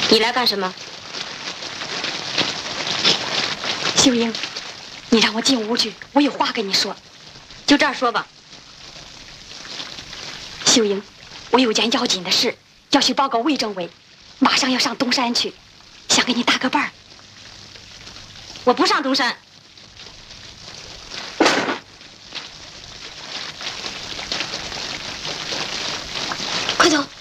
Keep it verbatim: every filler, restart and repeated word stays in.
你来干什么？ 秀英，你让我进屋去，我有话跟你说。 就这儿说吧。 秀英，我有件要紧的事要去报告魏政委，马上要上东山去，想给你搭个伴儿。 我不上东山。 快走。